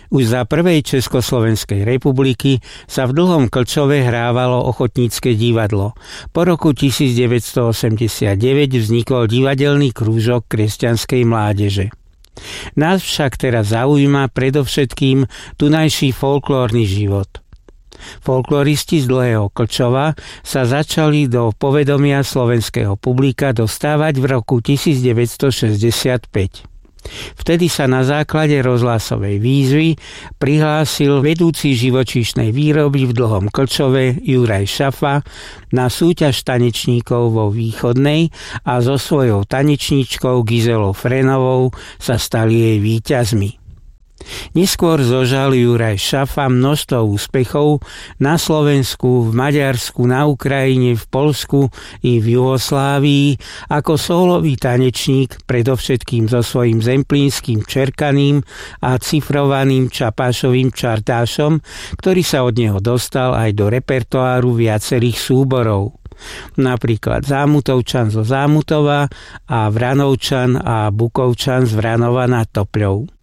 Už za prvej Československej republiky sa v Dlhom Klčove hrávalo ochotnícke divadlo. Po roku 1989 vznikol divadelný krúžok kresťanskej mládeže. Nás však teraz zaujíma predovšetkým tunajší folklórny život. Folkloristi z Dlhého Klčova sa začali do povedomia slovenského publika dostávať v roku 1965. Vtedy sa na základe rozhlasovej výzvy prihlásil vedúci živočíšnej výroby v Dlhom Klčove Juraj Šafa na súťaž tanečníkov vo Východnej a so svojou tanečníčkou Gizelou Frenovou sa stali jej víťazmi. Neskôr zožal Juraj Šafa množstvo úspechov na Slovensku, v Maďarsku, na Ukrajine, v Poľsku i v Juhoslávii ako sólový tanečník, predovšetkým so svojím zemplínskym čerkaným a cifrovaným čapášovým čartášom, ktorý sa od neho dostal aj do repertoáru viacerých súborov. Napríklad Zámutovčan zo Zámutova a Vranovčan a Bukovčan z Vranova nad Topľou.